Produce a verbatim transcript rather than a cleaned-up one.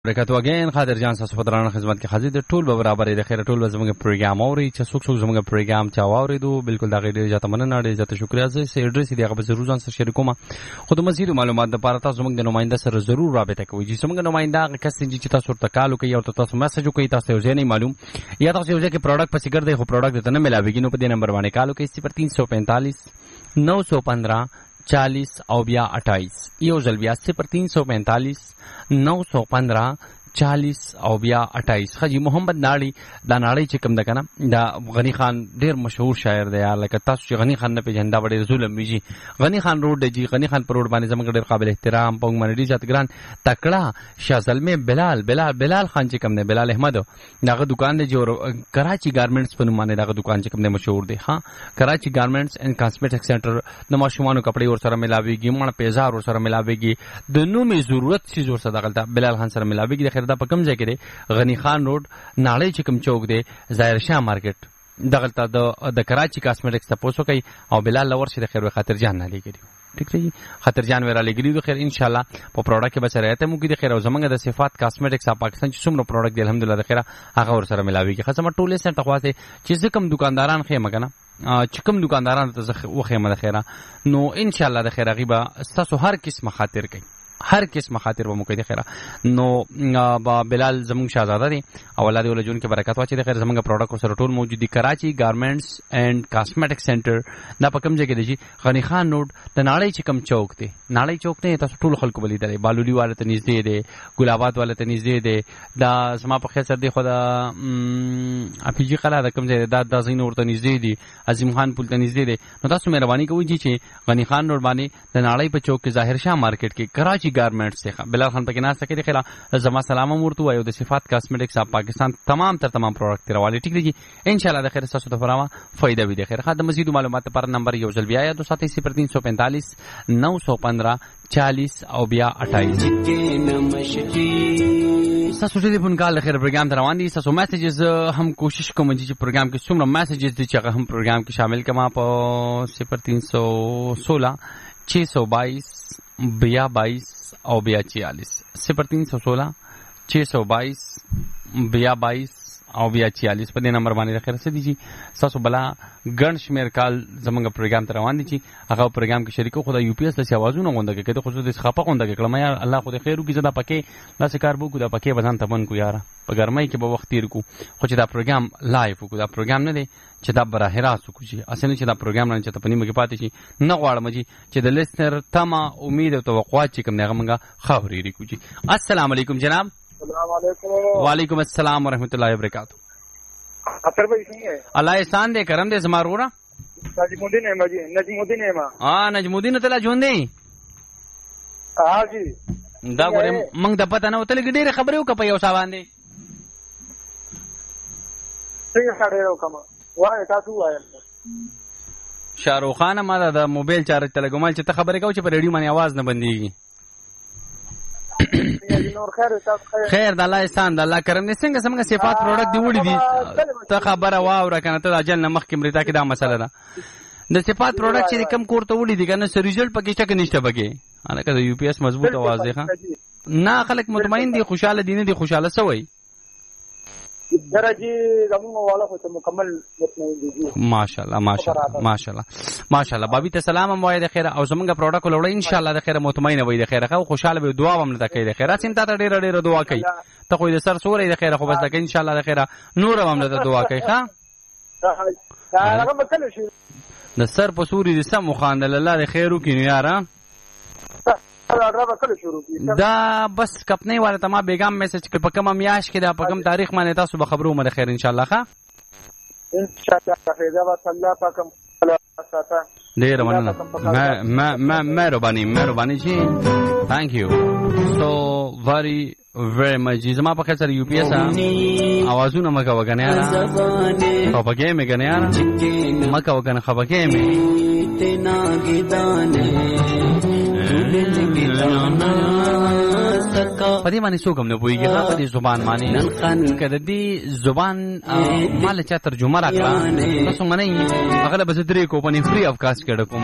برکت وګین خاطر جان تاسو په درانه خدمت کې حاضر دي ټول به برابر دي خیر ټول به زموږ پروګرام اوري چې څوک څوک زموږ پروګرام چا واوري دو بالکل دا غیر جاته مننه ډیر زیات شکریا زه سه ایډریس دی هغه به ضرور ځان سره شریکوم خو د مزید معلومات لپاره تاسو زموږ د نماینده سره ضرور رابطه کوئ چې زموږ نماینده هغه کس چې تاسو ورته کال کوي او تاسو میسج کوي تاسو یې نه معلوم یا تاسو یو ځکه پروډکټ پسې ګرځي خو پروډکټ ته نه ملاويږي نو په دې نمبر باندې کال کوي صفر تین سو پینتالیس نو سو پندرہ چالیس او بیا اٹھائیس یو ځل بیا صفر تین سو پینتالیس نو سو پندرہ چالیس او بیا اٹھائیس خجی محمد ناړي دا ناړي چې کوم د کنه دا غنی خان ډیر مشهور شاعر دی یار لکه تاسو چې غنی خان نه پیژندا وړي ظلم ویجی غنی خان روډ دی غنی خان پر روډ باندې زموږ ډیر قابل احترام په منډي ذات ګران تکړه شاه زلمه بلال بلال بلال خان چې کوم دی بلال احمد داغه دکان دی جو کراچی گارمنټس په نوم باندې داغه دکان چې کوم دی مشهور دی ها کراچی گارمنټس اینڈ کاسمیټک سنټر د ماشومانو کپڑے ور سره ملاويږي مړ پیزار ور سره ملاويږي د نومي ضرورت شي ور سره دغلت بلال خان سره ملاويږي دا په کوم ځای کې دی غنی خان روډ ناړی چې کوم چوک دی ظاهر شاه مارکیټ دغلته د د کراچی کاسمیټکس تاسو کوي او بلال لور شي د خیر خاطر جان نه لګیږي ٹھیک دی خاطر جان ورا لګیږي خیر ان شاء الله په پروډکټ کې بچ راته مو کې د خیر او زمنګ د صفات کاسمیټکس اپ پاکستان چې څومره پروډکټ دی الحمدلله د خیر هغه ور سره ملاويږي خاصه ټوله سنټ خواته چې کوم دکانداران خې مګنه چې کوم دکانداران ته وخې مده خیره نو ان شاء الله د خیر غیبه تاسو هر قسم خاطر کوي هر قسم خاطر به مو کوي د خیره نو با بلال زمون شاهزاده دی او الله دې ول جون کې برکت واچي د خیر زمونږ پروډکټ سره ټول موجود دي کراچی گارمنټس اینڈ کاسمیټک سنټر دا په کوم ځای کې دی غنی خان روډ د ناړی چې کوم چوک دی ناړی چوک ته تاسو ټول خلکو بلی دی بالولی والے ته نږدې دی ګلاباد والے ته نږدې دی دا زما په خیر سره دی خو دا اپیجی قلا د کوم ځای دا د زین ورته نږدې دی عظیم خان پل ته نږدې دی نو تاسو مهرباني کوئ چې غنی خان روډ باندې د ناړی په چوک کې ظاهر شاه مارکیټ کې کراچی گارمنټس څخه بلال خان پکې ناس تکي خلا زما سلام ورته وایو د صفات کاسمیټکس اپ پاکستان تمام تر تمام پروډکټ راوالي ټیک دی ان شاء الله د خیر تاسو ته فراوه فائدہ وي د خیر خاطر مزید معلومات پر نمبر یو ځل بیا یا دو سات صفر تین سو پینتالیس نو سو پندرہ چالیس او بیا اٹھائیس تاسو دې په کال خیر پروګرام ته روان دي تاسو میسجز هم کوشش کوم چې پروګرام کې څومره میسجز دي چې هغه هم پروګرام کې شامل کما په صفر تین سو سولہ چھ سو بائیس بیا بائیس او بیا چھیالیس صفر تین سو سولہ چھ سو بائیس بیا بائیس او بیا چھیالیس په دې نمبر باندې خیر سره دي تاسو بلا ګڼ شمیر کال زمونږ پروګرام ته روان دي چې هغه پروګرام کې شریکو خدای یو پی اس له اوازونه غونډه کې کده خصوصي خپه غونډه کې کلمه یا الله خو دې خیر وکړي زدا پکې لاس کار بو کو دا پکې بزن ته بن کو یار په ګرمۍ کې به وخت تیر کو خو چې دا پروګرام لایو کو دا پروګرام نه دی چې دا براه راست کو شي اسنه چې دا پروګرام نه چې ته پنیمه کې پاتې شي نه غواړم چې د لیسنر تما امید او توقعات چې کوم نه غمنګه خاوري ری کو شي السلام علیکم جناب السلام علیکم وعلیکم السلام ورحمۃ اللہ وبرکاتہ اثر بھائی نہیں ہے اللہ احسان دے کرم دے زمارورا نجم الدین احمد جی نجم الدین احمد ہاں نجم الدین تلا جون دی ہاں جی دا ګورم موږ د پته نه وتل ګډېره خبرې وکړه په یو څه باندې څنګه خبرې وکړم وای تاسو وای شاروخ خان ما د موبایل چارج تلګمال چې ته خبرې کوي چې په ریډیو باندې आवाज نه بنديږي خیر د الله احسان د الله کرم دې څنګه څنګه صفات پروډکټ دی وړي دي ته خبره واوره کنه ته اجل نه مخ کې مرتا کې دا مسله ده د صفات پروډکټ چې کم کور ته وړي دي کنه سر ریزلټ پکې څه نشته پکې الکه د یو پی ایس مضبوط आवाज دی ښه نه خلک مطمئن دي خوشاله دي نه دي خوشاله سوي درجه زموږ والا خو ته مکمل مطمئن دي ماشاءالله ماشاءالله ماشاءالله ماشاءالله بابي ته سلام هم وای د خیر او زمونږ پروډکټ ولوړ ان شاء الله د خیر مطمئن وای د خیر خو خوشاله به دعا هم نه کوي د خیر سین ته ډیر ډیر دعا کوي ته خو د سر سورې د خیر خو بس د ان شاء الله د خیر نور هم نه دعا کوي ښا هغه مکل شي د سر په سوري د سم خواند الله د خیرو کې یارا دا بس کپنی والا تما بیگام میسج کړ په کوم میاش کې دا په کوم تاریخ باندې تاسو به خبرو مده خیر ان شاء الله ښا ان شاء الله فیضا و الله پاکم ساته ډیر مننه ما ما مهرباني مهرباني جی ثانک یو سو very very much زما په خاطر یو پی ایس اوازونه مکه وګنه یاره خپګه مې کنه یاره مکه وګنه خپګه مې تنا گدانه پدې باندې څوک هم نه پوهیږي په دې زبان باندې کله دې زبان مال چا ترجمه راکړه تاسو منئ هغه به زه درې کو په فری اف کاست کړه